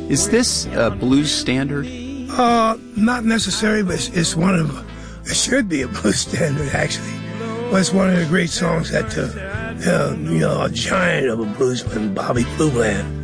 Is this a blues standard? Not necessarily, but it should be a blues standard, actually. Well, it's one of the great songs that, a giant of a bluesman, Bobby Blue Bland,